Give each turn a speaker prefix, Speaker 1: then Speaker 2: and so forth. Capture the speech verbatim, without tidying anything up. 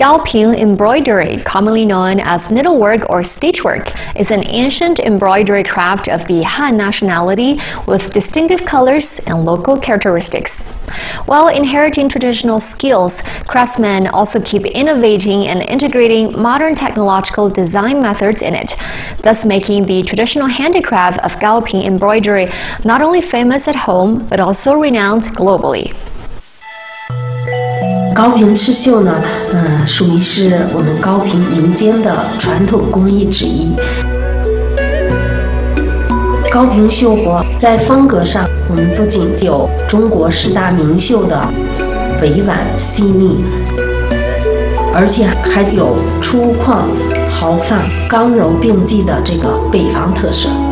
Speaker 1: Scalping embroidery, commonly known as needlework or stitchwork, is an ancient embroidery craft of the Han nationality with distinctive colors and local characteristics. While inheriting traditional skills, craftsmen also keep innovating and integrating modern technological design methods in it, thus making the traditional handicraft of scalping embroidery not only famous at home, but also renowned globally.
Speaker 2: 高平刺绣呢，呃，属于是我们高平民间的传统工艺之一。高平绣活在风格上，我们不仅有中国十大名绣的委婉细腻，而且还有粗犷豪放、刚柔并济的这个北方特色。